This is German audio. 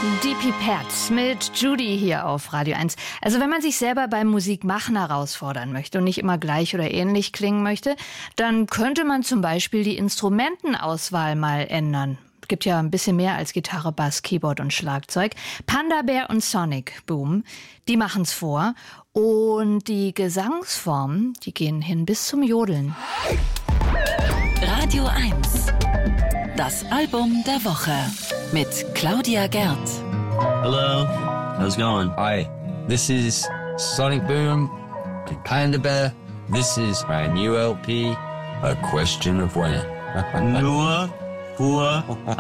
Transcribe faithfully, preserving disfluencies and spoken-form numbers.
Die Pipettes mit Judy hier auf Radio eins. Also wenn man sich selber beim Musikmachen herausfordern möchte und nicht immer gleich oder ähnlich klingen möchte, dann könnte man zum Beispiel die Instrumentenauswahl mal ändern. Es gibt ja ein bisschen mehr als Gitarre, Bass, Keyboard und Schlagzeug. Panda Bear und Sonic Boom, die machen's vor. Und die Gesangsformen, die gehen hin bis zum Jodeln. Radio eins. Das Album der Woche mit Claudia Gerd. Hello, how's it going? Hi, this is Sonic Boom and Panda Bear. This is my new L P, A Question of When. Nur für